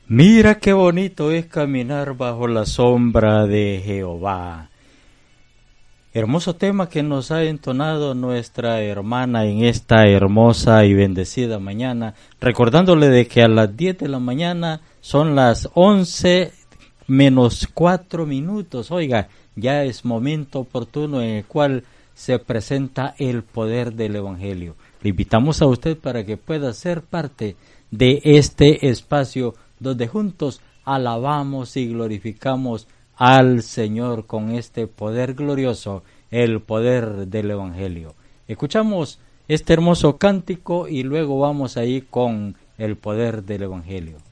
Mira qué bonito es caminar bajo la sombra de Jehová. Hermoso tema que nos ha entonado nuestra hermana en esta hermosa y bendecida mañana, recordándole de que a las 10 de la mañana son las 11 menos 4 minutos. Oiga, ya es momento oportuno en el cual se presenta el poder del Evangelio. Le invitamos a usted para que pueda ser parte de este espacio donde juntos alabamos y glorificamos al Señor con este poder glorioso, el poder del Evangelio. Escuchamos este hermoso cántico y luego vamos ahí con el poder del Evangelio.